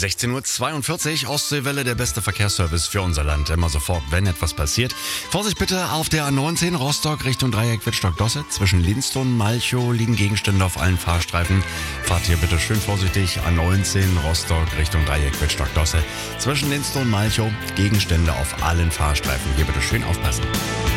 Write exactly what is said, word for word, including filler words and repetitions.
sechzehn Uhr zweiundvierzig, Ostseewelle, der beste Verkehrsservice für unser Land. Immer sofort, wenn etwas passiert. Vorsicht bitte auf der A neunzehn, Rostock Richtung Dreieck Wittstock-Dosse. Zwischen Linstow und Malchow liegen Gegenstände auf allen Fahrstreifen. Fahrt hier bitte schön vorsichtig. A neunzehn, Rostock Richtung Dreieck Wittstock-Dosse. Zwischen Linstow und Malchow Gegenstände auf allen Fahrstreifen. Hier bitte schön aufpassen.